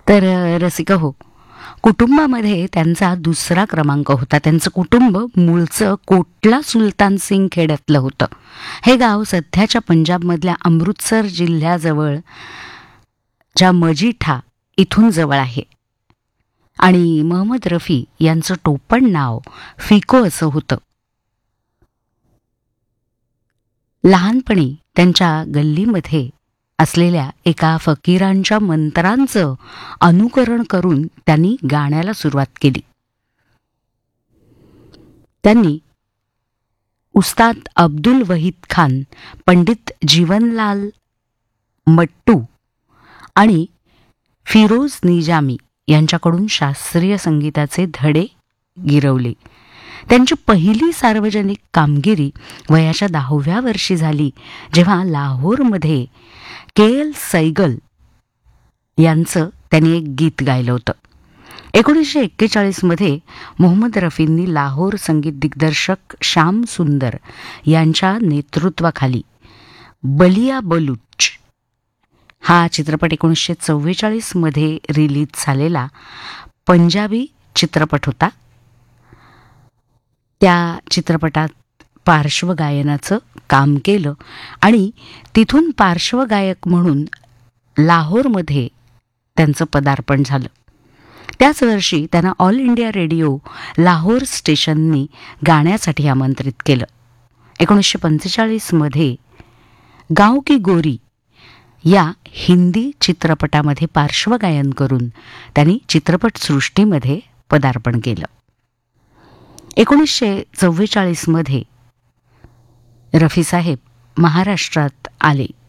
तर रसिका हो, कुटुंबामध्ये त्यांचा दुसरा क्रमांक होता. त्यांचं कुटुंब मूळचं कोटला सुलतान सिंग खेड्यातलं होतं. हे गाव सध्याच्या पंजाबमधल्या अमृतसर जिल्ह्याजवळ ज्या मजीठा इथून जवळ आहे. आणि महम्मद रफी यांचं टोपण नाव फिको असं होतं. लहानपणी त्यांच्या गल्लीमध्ये असलेल्या एका फकीरांच्या मंत्रांचं अनुकरण करून त्यांनी गाण्याला सुरुवात केली. त्यांनी उस्ताद अब्दुल वहीद खान, पंडित जीवनलाल मट्टू आणि फिरोज निजामी यांच्याकडून शास्त्रीय संगीताचे धडे गिरवले. त्यांची पहिली सार्वजनिक कामगिरी वयाच्या 10व्या वर्षी झाली, जेव्हा लाहोरमध्ये के.एल. सैगल यांचं त्यांनी एक गीत गायलं होतं. 1941 मध्ये मोहम्मद रफींनी लाहोर संगीत दिग्दर्शक श्याम सुंदर यांच्या नेतृत्वाखाली बलिया बलूच हा चित्रपट 1944 मध्ये रिलीज झालेला पंजाबी चित्रपट होता. त्या चित्रपटात पार्श्वगायनाचं काम केलं आणि तिथून पार्श्वगायक म्हणून लाहोरमध्ये त्यांचं पदार्पण झालं. त्याच वर्षी त्यांना ऑल इंडिया रेडिओ लाहोर स्टेशननी गाण्यासाठी आमंत्रित केलं. 1945 मध्ये गाव की गोरी या हिंदी चित्रपटामध्ये पार्श्वगायन करून त्यांनी चित्रपटसृष्टीमध्ये पदार्पण केलं. 1944 मध्ये रफी साहेब महाराष्ट्रात आले